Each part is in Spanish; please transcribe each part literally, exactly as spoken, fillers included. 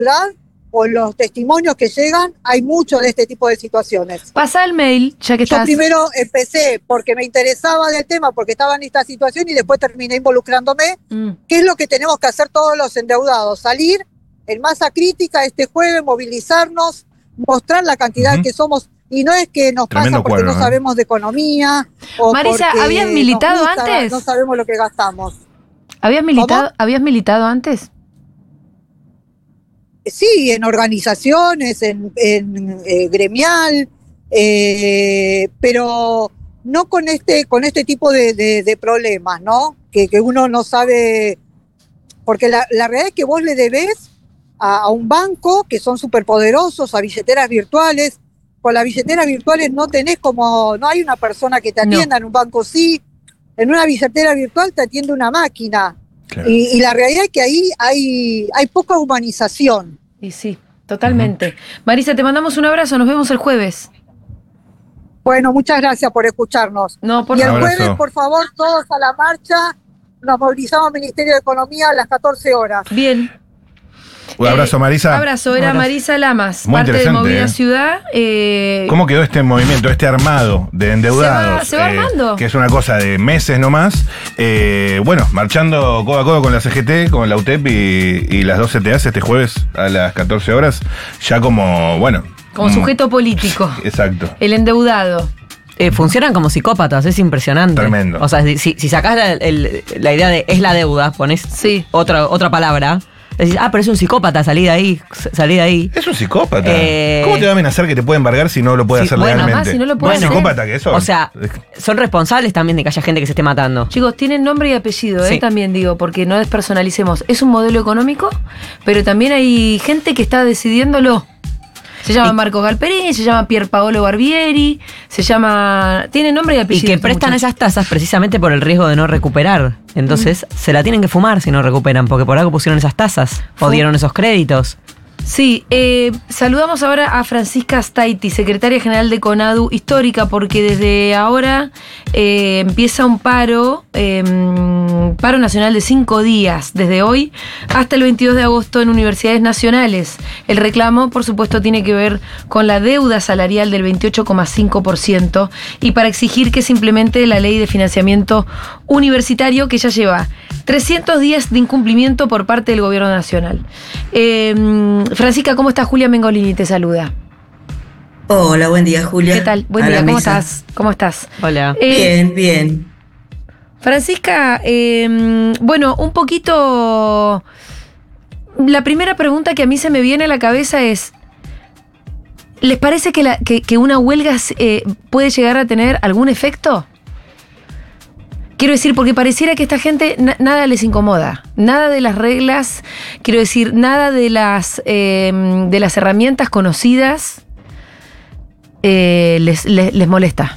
¿verdad? O los testimonios que llegan, hay mucho de este tipo de situaciones. Pasa el mail, ya que Yo estás. primero empecé porque me interesaba del tema, porque estaba en esta situación y después terminé involucrándome. Mm. ¿Qué es lo que tenemos que hacer todos los endeudados? Salir en masa crítica este jueves, movilizarnos, mostrar la cantidad uh-huh. que somos. Y no es que nos Tremendo pasa porque cuadro, no ¿eh? sabemos de economía. O Marisa, porque ¿habías militado gusta, antes? No sabemos lo que gastamos. ¿Habías militado, ¿Cómo? ¿Habías militado antes? Sí, en organizaciones, en, en eh, gremial, eh, pero no con este, con este tipo de, de, de problemas, ¿no? Que, que uno no sabe, porque la, la realidad es que vos le debés a, a un banco que son superpoderosos, a billeteras virtuales. Con las billeteras virtuales no tenés como, no hay una persona que te atienda, no. En un banco sí, en una billetera virtual te atiende una máquina. Claro. Y, y la realidad es que ahí hay, hay poca humanización. Y sí, totalmente. Uh-huh. Marisa, te mandamos un abrazo, nos vemos el jueves. Bueno, muchas gracias por escucharnos. No, por y el jueves, por favor, todos a la marcha, nos movilizamos al Ministerio de Economía a las catorce horas. Bien. Un abrazo, Marisa. Un abrazo, era Marisa Lamas, Muy parte de Movida eh. Ciudad. Eh, ¿Cómo quedó este movimiento, este armado de endeudados? Se va, se va eh, armando. Que es una cosa de meses nomás. Eh, bueno, marchando codo a codo con la C G T, con la U T E P y, y las dos C T As este jueves a las catorce horas, ya como, bueno. Como mm, sujeto político. Exacto. El endeudado. Eh, funcionan como psicópatas, es impresionante. Tremendo. O sea, si, si sacás la, el, la idea de es la deuda, ponés sí. otra, otra palabra. Decís, ah, pero es un psicópata, salí de ahí, salí de ahí. Es un psicópata. Eh, ¿Cómo te va a amenazar que te puede embargar si no lo puede sí, hacer bueno, legalmente? Además, si no lo puede ¿Es hacer. psicópata que eso? O sea, son responsables también de que haya gente que se esté matando. Chicos, tienen nombre y apellido, sí. ¿eh? También digo, porque no despersonalicemos. Es un modelo económico, pero también hay gente que está decidiéndolo. Se llama y, Marcos Galperini, se llama Pierpaolo Barbieri, se llama... Tiene nombre y apellido. Y que prestan muchachos. Esas tasas precisamente por el riesgo de no recuperar. Entonces, mm. se la tienen que fumar si no recuperan, porque por algo pusieron esas tasas, o dieron esos créditos. Sí, eh, saludamos ahora a Francisca Staiti, secretaria general de CONADU Histórica, porque desde ahora eh, empieza un paro, eh, paro nacional de cinco días, desde hoy hasta el veintidós de agosto en universidades nacionales. El reclamo, por supuesto, tiene que ver con la deuda salarial del veintiocho coma cinco por ciento y para exigir que se implemente la ley de financiamiento universitario que ya lleva trescientos días de incumplimiento por parte del gobierno nacional. Eh, Francisca, ¿cómo estás? Julia Mengolini te saluda. Hola, buen día, Julia. ¿Qué tal? Buen a día, ¿cómo estás? ¿Cómo estás? Hola. Eh, bien, bien. Francisca, eh, bueno, un poquito... La primera pregunta que a mí se me viene a la cabeza es, ¿les parece que, la, que, que una huelga eh, puede llegar a tener algún efecto? Quiero decir, porque pareciera que esta gente na- nada les incomoda, nada de las reglas, quiero decir, nada de las eh, de las herramientas conocidas eh, les, les, les molesta.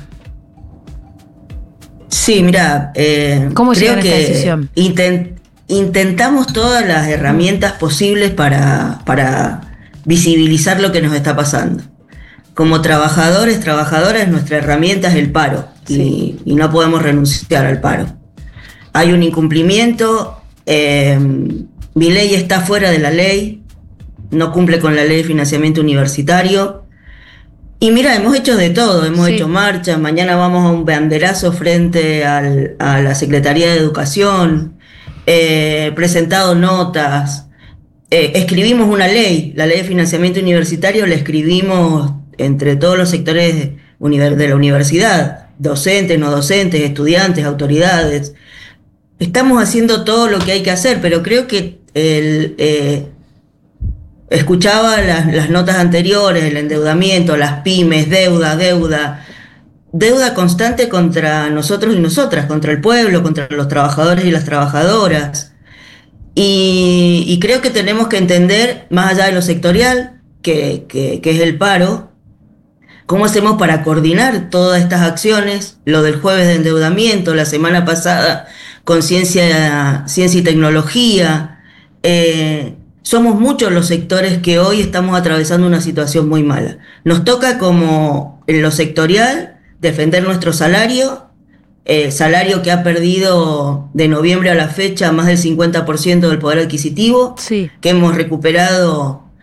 Sí, mira, eh, ¿cómo creo llegan a esta decisión? Intent, intentamos todas las herramientas posibles para, para visibilizar lo que nos está pasando. Como trabajadores, trabajadoras, nuestra herramienta es el paro. Sí. Y, y no podemos renunciar al paro. Hay un incumplimiento, eh, mi ley está fuera de la ley, no cumple con la ley de financiamiento universitario. Y mira, hemos hecho de todo, hemos sí. hecho marchas, mañana vamos a un banderazo frente al, a la Secretaría de Educación, eh, presentado notas, eh, escribimos una ley, la ley de financiamiento universitario la escribimos entre todos los sectores de la universidad. Docentes, no docentes, estudiantes, autoridades. Estamos haciendo todo lo que hay que hacer, pero creo que el, eh, escuchaba las, las notas anteriores, el endeudamiento, las pymes, deuda, deuda, deuda constante contra nosotros y nosotras, contra el pueblo, contra los trabajadores y las trabajadoras. Y, y creo que tenemos que entender, más allá de lo sectorial, que, que, que es el paro, ¿cómo hacemos para coordinar todas estas acciones? Lo del jueves de endeudamiento, la semana pasada con ciencia, ciencia y tecnología. Eh, somos muchos los sectores que hoy estamos atravesando una situación muy mala. Nos toca, como en lo sectorial, defender nuestro salario, eh, salario que ha perdido de noviembre a la fecha más del cincuenta por ciento del poder adquisitivo, sí. que hemos recuperado